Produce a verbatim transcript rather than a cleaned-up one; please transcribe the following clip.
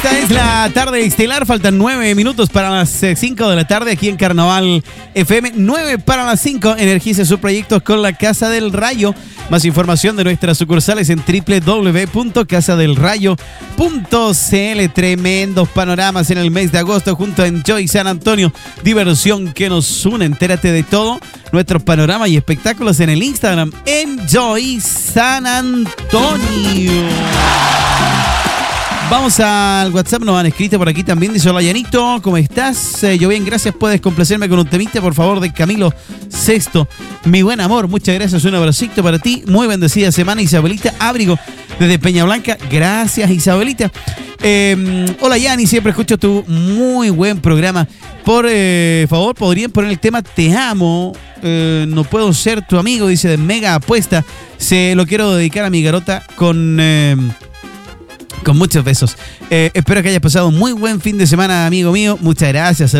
Esta es la tarde estelar, faltan nueve minutos para las cinco de la tarde aquí en Carnaval F M, nueve para las cinco, energice sus proyectos con la Casa del Rayo. Más información de nuestras sucursales en doble u doble u doble u punto casa del rayo punto c l. Tremendos panoramas en el mes de agosto junto a Enjoy San Antonio, diversión que nos une. Entérate de todo nuestros panoramas y espectáculos en el Instagram Enjoy San Antonio. Vamos al WhatsApp, nos han escrito por aquí también. Dice: hola Yanito, ¿cómo estás? Eh, yo bien, gracias. ¿Puedes complacerme con un temita, por favor, de Camilo Sexto? Mi buen amor, muchas gracias. Un abracito para ti. Muy bendecida semana, Isabelita Ábrigo, desde Peña Blanca. Gracias, Isabelita. Eh, hola Yani, siempre escucho tu muy buen programa. Por eh, favor, ¿podrían poner el tema Te amo? Eh, no puedo ser tu amigo, dice, de Mega Apuesta. Se lo quiero dedicar a mi garota con... Eh, Con muchos besos. Eh, espero que hayas pasado un muy buen fin de semana, amigo mío. Muchas gracias.